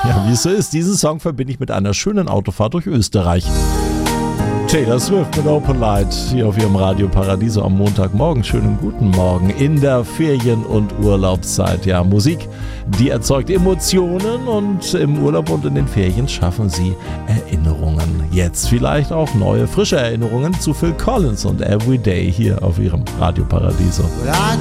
Ja, wie es so ist, diesen Song verbinde ich mit einer schönen Autofahrt durch Österreich. Taylor Swift mit Open Light hier auf ihrem Radio Paradiso am Montagmorgen. Schönen guten Morgen in der Ferien- und Urlaubszeit. Ja, Musik, die erzeugt Emotionen und im Urlaub und in den Ferien schaffen sie Erinnerungen. Jetzt vielleicht auch neue, frische Erinnerungen zu Phil Collins und Everyday hier auf ihrem Radio Paradiso. But I